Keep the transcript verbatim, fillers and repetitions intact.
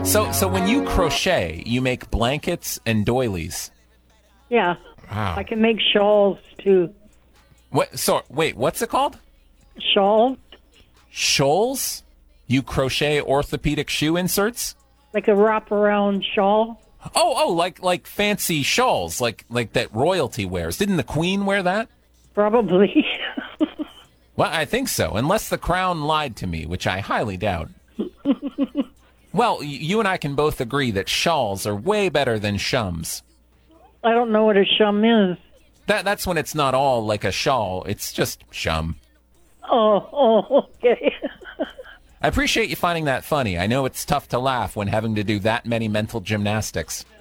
So, so when you crochet, you make blankets and doilies. Yeah. Wow. I can make shawls, too. What? So, wait, what's it called? Shawls? Shoals? You crochet orthopedic shoe inserts? Like a wraparound shawl? Oh, oh, like like fancy shawls, like like that royalty wears. Didn't the Queen wear that? Probably. Well, I think so, unless the crown lied to me, which I highly doubt. Well, y- you and I can both agree that shawls are way better than shums. I don't know what a shum is. That that's when it's not all like a shawl, it's just shum. Oh, oh, okay. I appreciate you finding that funny. I know it's tough to laugh when having to do that many mental gymnastics.